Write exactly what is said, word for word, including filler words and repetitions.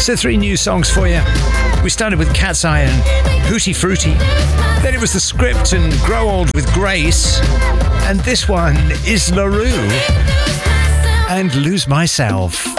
So three new songs for you. We started with Cat's Eye and Hootie Fruity. Then it was The Script and Grow Old with Grace. And this one is LaRue and Lose Myself.